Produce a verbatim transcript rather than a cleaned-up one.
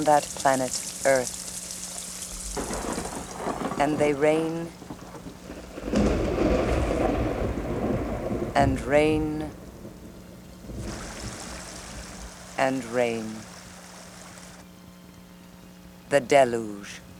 that planet Earth, and they reign and reign and reign. The deluge.